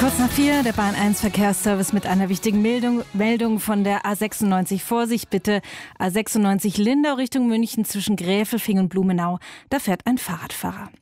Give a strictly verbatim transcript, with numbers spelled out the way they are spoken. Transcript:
Kurz nach vier, der Bahn eins Verkehrsservice mit einer wichtigen Meldung, Meldung von der A sechsundneunzig. Vorsicht bitte, A sechsundneunzig Lindau Richtung München zwischen Gräfelfing und Blumenau. Da fährt ein Fahrradfahrer.